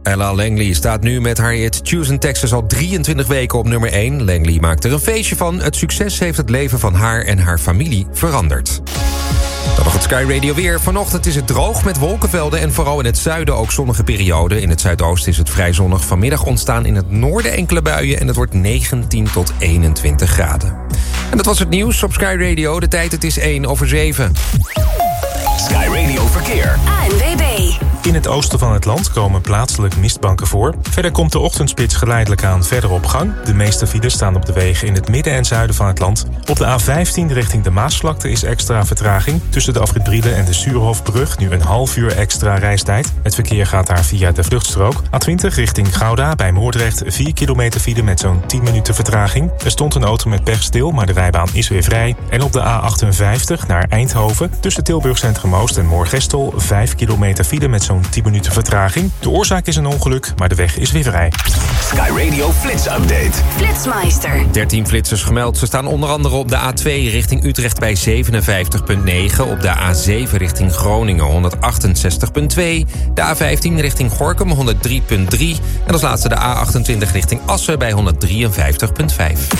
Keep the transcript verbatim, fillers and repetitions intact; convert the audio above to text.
Ella Langley staat nu met haar hit Choose in Texas al drieëntwintig weken op nummer één. Langley maakt er een feestje van. Het succes heeft het leven van haar en haar familie veranderd. Dan nog het Sky Radio weer. Vanochtend is het droog met wolkenvelden en vooral in het zuiden ook zonnige perioden. In het zuidoosten is het vrij zonnig. Vanmiddag ontstaan in het noorden enkele buien en het wordt negentien tot eenentwintig graden. En dat was het nieuws op Sky Radio. De tijd, het is één over zeven. Sky Radio Verkeer. A N W B. In het oosten van het land komen plaatselijk mistbanken voor. Verder komt de ochtendspits geleidelijk aan verder op gang. De meeste files staan op de wegen in het midden en zuiden van het land. Op de A vijftien richting de Maasvlakte is extra vertraging. Tussen de afrit Brielen en de Suurhofbrug nu een half uur extra reistijd. Het verkeer gaat daar via de vluchtstrook. A twintig richting Gouda bij Moordrecht vier kilometer file met zo'n tien minuten vertraging. Er stond een auto met pech stil, maar de rijbaan is weer vrij. En op de A achtenvijftig naar Eindhoven tussen Tilburg Centrum Oost en Moorgestel vijf kilometer file met zo'n tien minuten vertraging. De oorzaak is een ongeluk, maar de weg is weer vrij. Sky Radio Flits Update. Flitsmeister. dertien flitsers gemeld. Ze staan onder andere op de A twee richting Utrecht bij zevenenvijftig komma negen. Op de A zeven richting Groningen honderdachtenzestig komma twee. De A vijftien richting Gorinchem honderddrie komma drie. En als laatste de A achtentwintig richting Assen bij honderddrieënvijftig komma vijf.